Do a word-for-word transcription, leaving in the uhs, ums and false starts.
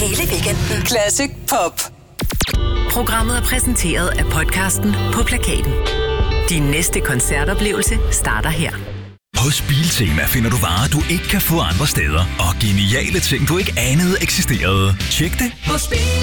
hele weekenden. Classic Pop. Programmet er præsenteret af podcasten På Plakaten. Din næste koncertoplevelse starter her. Hos Biltema finder du varer, du ikke kan få andre steder. Og geniale ting, du ikke anede eksisterede. Tjek det Hos Biltema.